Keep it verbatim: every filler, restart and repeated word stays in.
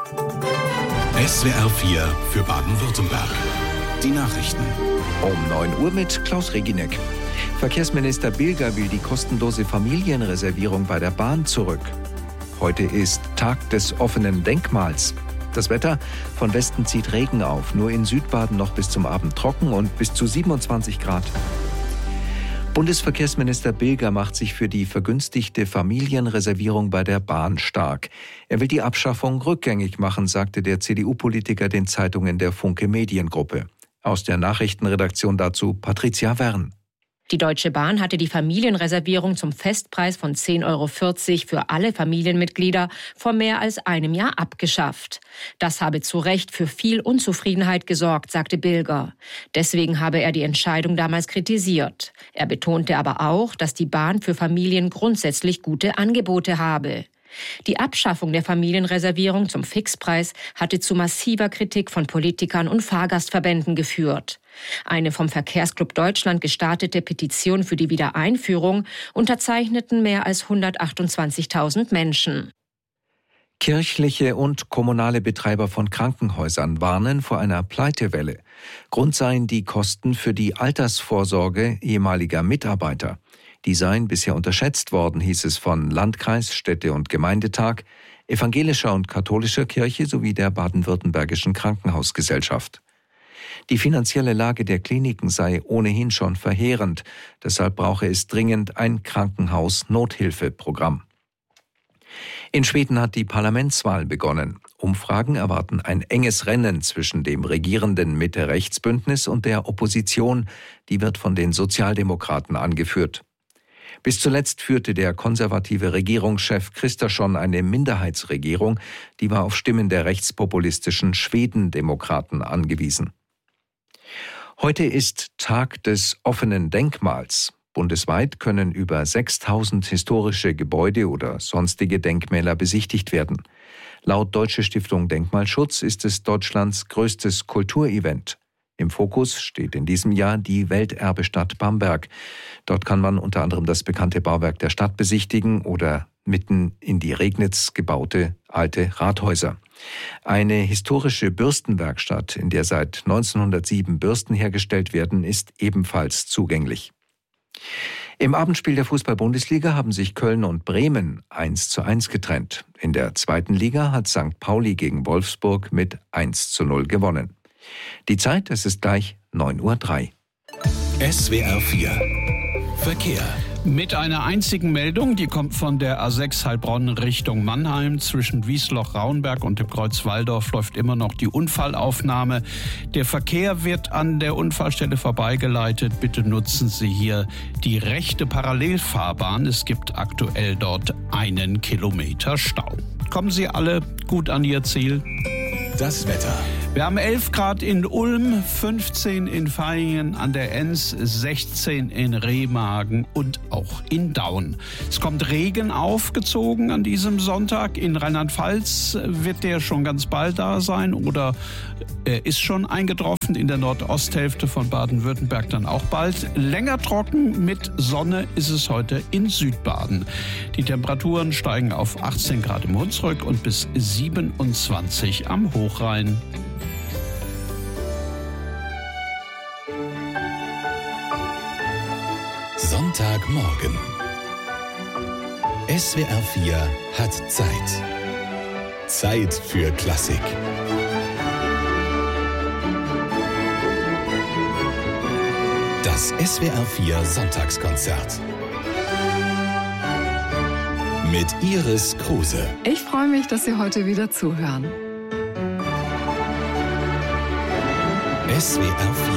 S W R vier für Baden-Württemberg. Die Nachrichten. Um neun Uhr mit Klaus Reginek. Verkehrsminister Bilger will die kostenlose Familienreservierung bei der Bahn zurück. Heute ist Tag des offenen Denkmals. Das Wetter: von Westen zieht Regen auf, nur in Südbaden noch bis zum Abend trocken und bis zu siebenundzwanzig Grad. Bundesverkehrsminister Bilger macht sich für die vergünstigte Familienreservierung bei der Bahn stark. Er will die Abschaffung rückgängig machen, sagte der C D U-Politiker den Zeitungen der Funke Mediengruppe. Aus der Nachrichtenredaktion dazu Patricia Wern. Die Deutsche Bahn hatte die Familienreservierung zum Festpreis von zehn Euro vierzig für alle Familienmitglieder vor mehr als einem Jahr abgeschafft. Das habe zu Recht für viel Unzufriedenheit gesorgt, sagte Bilger. Deswegen habe er die Entscheidung damals kritisiert. Er betonte aber auch, dass die Bahn für Familien grundsätzlich gute Angebote habe. Die Abschaffung der Familienreservierung zum Fixpreis hatte zu massiver Kritik von Politikern und Fahrgastverbänden geführt. Eine vom Verkehrsclub Deutschland gestartete Petition für die Wiedereinführung unterzeichneten mehr als hundertachtundzwanzigtausend Menschen. Kirchliche und kommunale Betreiber von Krankenhäusern warnen vor einer Pleitewelle. Grund seien die Kosten für die Altersvorsorge ehemaliger Mitarbeiter. Die seien bisher unterschätzt worden, hieß es von Landkreis, Städte- und Gemeindetag, evangelischer und katholischer Kirche sowie der baden-württembergischen Krankenhausgesellschaft. Die finanzielle Lage der Kliniken sei ohnehin schon verheerend, deshalb brauche es dringend ein Krankenhaus-Nothilfeprogramm. In Schweden hat die Parlamentswahl begonnen. Umfragen erwarten ein enges Rennen zwischen dem regierenden Mitte-Rechts-Bündnis und der Opposition, die wird von den Sozialdemokraten angeführt. Bis zuletzt führte der konservative Regierungschef Kristersson eine Minderheitsregierung, die war auf Stimmen der rechtspopulistischen Schwedendemokraten angewiesen. Heute ist Tag des offenen Denkmals. Bundesweit können über sechstausend historische Gebäude oder sonstige Denkmäler besichtigt werden. Laut Deutsche Stiftung Denkmalschutz ist es Deutschlands größtes Kulturevent. Im Fokus steht in diesem Jahr die Welterbestadt Bamberg. Dort kann man unter anderem das bekannte Bauwerk der Stadt besichtigen oder mitten in die Regnitz gebaute alte Rathäuser. Eine historische Bürstenwerkstatt, in der seit neunzehnhundertsieben Bürsten hergestellt werden, ist ebenfalls zugänglich. Im Abendspiel der Fußball-Bundesliga haben sich Köln und Bremen eins zu eins getrennt. In der zweiten Liga hat Sankt Pauli gegen Wolfsburg mit eins zu null gewonnen. Die Zeit, es ist gleich neun Uhr drei. S W R vier Verkehr. Mit einer einzigen Meldung, die kommt von der A sechs Heilbronn Richtung Mannheim. Zwischen Wiesloch-Rauenberg und dem Kreuz Walldorf läuft immer noch die Unfallaufnahme. Der Verkehr wird an der Unfallstelle vorbeigeleitet. Bitte nutzen Sie hier die rechte Parallelfahrbahn. Es gibt aktuell dort einen Kilometer Stau. Kommen Sie alle gut an Ihr Ziel. Das Wetter. Wir haben elf Grad in Ulm, fünfzehn in Vaihingen an der Enns, sechzehn in Remagen und auch in Daun. Es kommt Regen aufgezogen an diesem Sonntag. In Rheinland-Pfalz wird der schon ganz bald da sein oder er ist schon eingetroffen. In der Nordosthälfte von Baden-Württemberg dann auch bald. Länger trocken mit Sonne ist es heute in Südbaden. Die Temperaturen steigen auf achtzehn Grad im Hunsrück und bis siebenundzwanzig am Hochrhein. Sonntagmorgen. S W R vier hat Zeit. Zeit für Klassik. Das S W R vier Sonntagskonzert. Mit Iris Kruse. Ich freue mich, dass Sie heute wieder zuhören. S W R vier